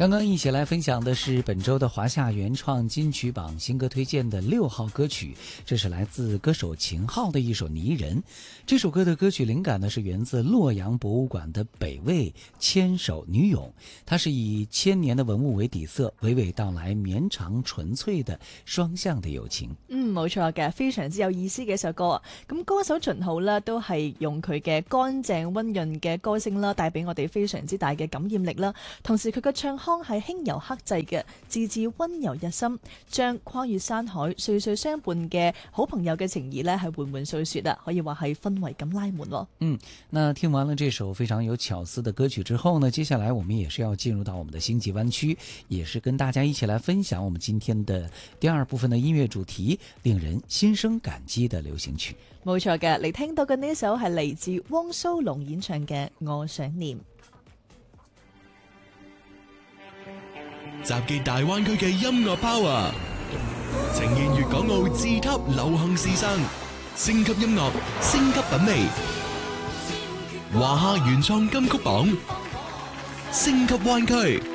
刚刚一起来分享的是本周的华夏原创金曲榜新歌推荐的6号歌曲，这是来自歌手秦昊的一首《泥人》。这首歌的歌曲灵感呢是源自洛阳博物馆的北魏千手女俑，它是以千年的文物為底色，娓娓道來綿長純粹的雙向的友情。 冇錯嘅，非常之有意思嘅一首歌。咁歌手秦昊呢都係用佢嘅乾淨溫潤嘅歌聲啦，帶俾我哋非常之大嘅感染力啦。同時佢嘅唱腔係輕柔克制嘅，字字溫柔入心，將跨越山海、歲歲相伴嘅好朋友嘅情誼呢係緩緩訴說啊，可以話係氛圍咁拉滿咯。 那聽完了這首非常有巧思的歌曲之後呢，接下來我們也是要進入到我們的星際灣區，也是跟大家一起來分享我們今天的第二部分的音樂主題，令人心生感激的流行曲。 冇錯嘅，嚟聽到嘅呢首係嚟自汪蘇泷演唱嘅《我想念》。 集結大灣區嘅音樂 power， 呈現粵港澳自級流行時尚，升級音樂，升級品味。華夏原創金曲榜，升級灣區。